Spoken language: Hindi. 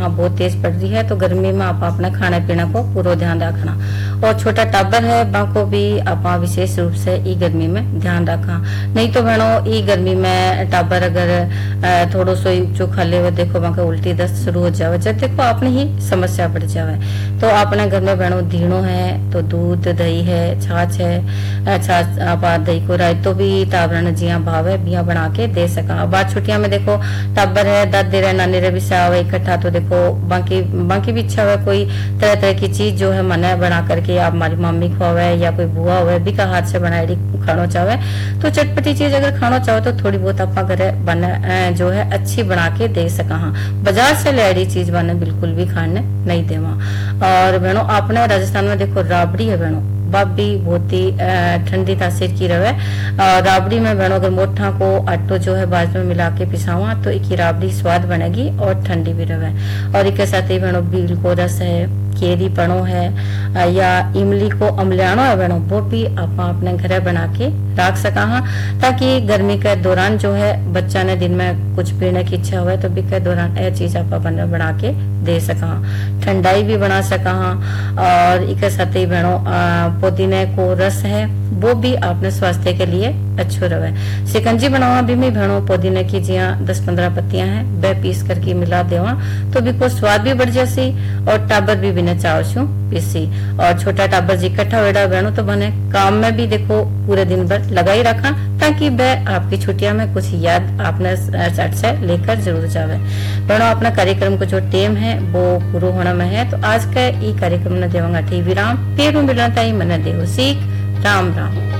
कहाँ बहुत तेज पड़ रही है, तो गर्मी में आप अपना खाना पीना को पूरा ध्यान रखना। और छोटा टाबर है बाको भी आप विशेष रूप से ई गर्मी में ध्यान रखा। नहीं तो बहनों ई गर्मी में टाबर अगर थोड़ो सो ऊंचो खा ले देखो बाके उल्टी दस्त शुरू हो जावे, जब देखो आपने ही समस्या बढ़ जावे। तो अपने घर में बहनों धीणो है तो दूध दही है, छाछ है, छाछ आप दही को रायतो भी टाबरन जिया भावे बिया बना के दे सका। बाद छुट्टियां में देखो टाबर है दादे रे नानी रे भी सावे इकट्ठा, तो देखो बाकी भी इच्छा है कोई तरह तरह की चीज जो है मन बना करके आप हमारी मम्मी खुआवे या कोई बुआ हुए भी का हाथ से बनाई खाना चाहे, तो चटपटी चीज अगर खाना चाहो तो थोड़ी बहुत आप घर बना जो है अच्छी बना के दे सका। हाँ, बाजार से लाड़ी चीज बने बिल्कुल भी खाने नहीं देवा। और बहनों अपने राजस्थान में देखो राबड़ी है बहनों, बाबी बहुत ही ठंडी तासीर की रवे। राबड़ी में बहनों अगर मोठा को आटो जो है बाद में मिला के पिसावा तो एक राबड़ी स्वाद बनेगी और ठंडी भी रवे। और इसके साथ ही बहनों बील को रस है, केरी पणो है या इमली को अमलियानो है बहनों, वो भी आप अपने घर बना के रख सका। हाँ, ताकि गर्मी के दौरान जो है बच्चा ने दिन में कुछ पीने की इच्छा हुआ तो भी के दौरान यह चीज आप बना के दे सका, ठंडाई भी बना सका। और इसके साथ ही बहनों पुदीने को रस है वो भी आपने स्वास्थ्य के लिए अच्छो रहे। शिकंजी बनावा भी में बहनों पुदीने की जिया 10-15 पत्तियां हैं वह पीस करके मिला देवा तो भी को स्वाद भी बढ़ जासी और टाबर भी बिना चाव छू पीसी। और छोटा टाबर जी इकट्ठा वेड़ा बहनों तो बने काम में भी देखो पूरे दिन भर लगा ही रखा ताकि वह आपकी छुट्टियां में कुछ याद आपने चट से लेकर जरूर जावे। बहनों अपना कार्यक्रम को जो टेम है वो पूरा होना में है, तो आज का ई कार्यक्रम ने देवांगा टी विराम। फिर मिलना ताई मन देव सीख। राम राम।